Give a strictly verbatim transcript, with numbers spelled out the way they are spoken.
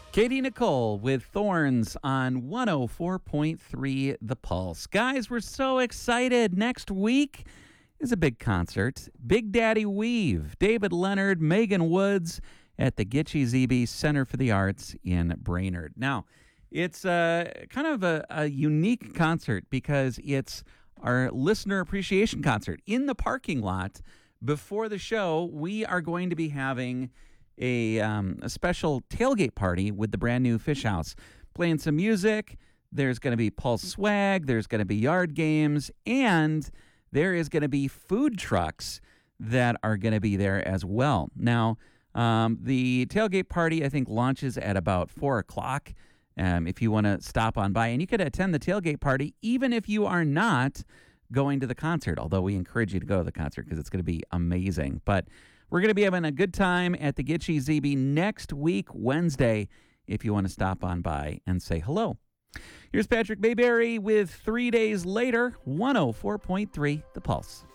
Katie Nicole with Thorns on one oh four point three The Pulse. Guys, we're so excited. Next week is a big concert. Big Daddy Weave, David Leonard, Megan Woods at the Gitche Zebe Center for the Arts in Brainerd. Now, it's uh, kind of a, a unique concert because it's our listener appreciation concert. In the parking lot before the show, we are going to be having A, um, a special tailgate party with the brand new Fish House, playing some music. There's going to be Pulse swag. There's going to be yard games, and there is going to be food trucks that are going to be there as well. Now, um, the tailgate party, I think, launches at about four o'clock. Um, if you want to stop on by, and you could attend the tailgate party even if you are not going to the concert. Although we encourage you to go to the concert because it's going to be amazing. But we're going to be having a good time at the Gitche Zebe next week, Wednesday, if you want to stop on by and say hello. Here's Patrick Mayberry with Three Days Later, one oh four point three The Pulse.